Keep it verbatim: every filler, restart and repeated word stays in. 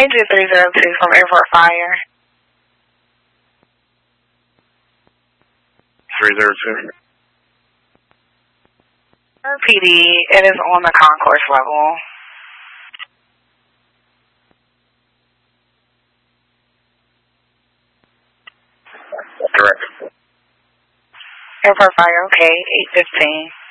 Pager three zero two from Airport Fire. three zero two. P D, it is on the concourse level. Correct. Airport Fire, okay, eight fifteen.